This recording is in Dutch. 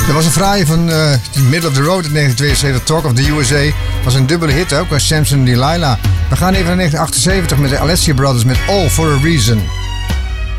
Dat was een fraaie van Middle of the Road in 1972. Talk of the USA. Was een dubbele hit ook, als Samson Delilah. We gaan even naar 1978 met de Alessia Brothers met All for a Reason.